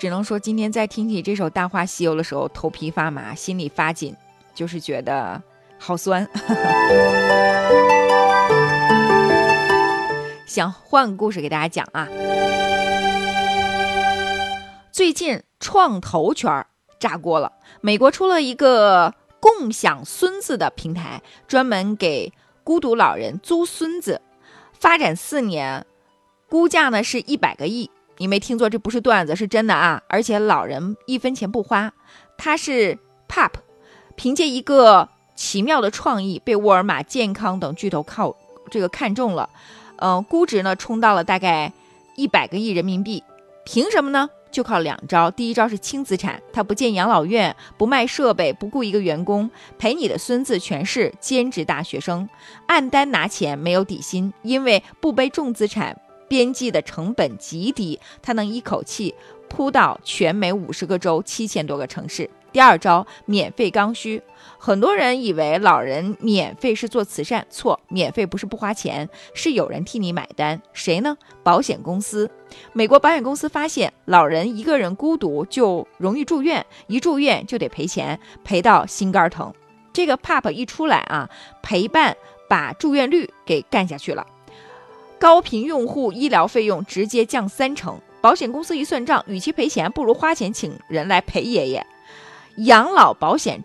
只能说今天在听起这首《大话西游》的时候，头皮发麻，心里发紧，就是觉得好酸。行，换个故事给大家讲啊。最近创投圈炸锅了，美国出了一个共享孙子的平台，专门给孤独老人租孙子，发展4年，估价呢是100个亿。你没听错，这不是段子，是真的啊！而且老人1分钱不花。他是 PUP， 凭借一个奇妙的创意，被沃尔玛、健康等巨头看中了，估值呢冲到了大概100个亿人民币。凭什么呢？就靠2招。第一招是轻资产，他不建养老院，不卖设备，不雇一个员工，陪你的孙子全是兼职大学生，按单拿钱，没有底薪，因为不背重资产，边际的成本极低，他能一口气铺到全美50个州7000多个城市。第二招，免费刚需。很多人以为老人免费是做慈善，错，免费不是不花钱，是有人替你买单。谁呢？保险公司。美国保险公司发现，老人一个人孤独就容易住院，一住院就得赔钱，赔到心肝疼。这个 PUP 一出来啊，陪伴把住院率给干下去了。高频用户医疗费用直接降30%，保险公司一算账，与其赔钱，不如花钱请人来陪爷爷。养老保险